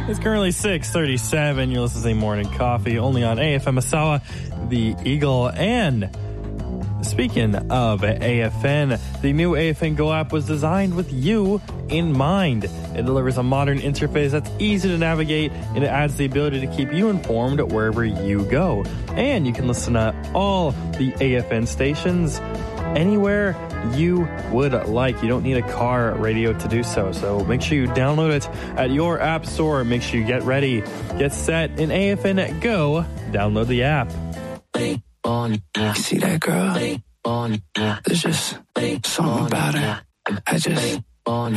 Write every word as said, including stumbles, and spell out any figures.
It's currently six thirty-seven. You're listening to Morning Coffee only on A F M Asawa, the Eagle. And speaking of A F N, the new A F N Go app was designed with you in mind. It delivers a modern interface that's easy to navigate, and it adds the ability to keep you informed wherever you go. And you can listen to all the A F N stations anywhere you would like. You don't need a car radio to do so. So make sure you download it at your app store. Make sure you get ready, get set in A F N Go. Download the app. You see that girl? There's just something about her. I just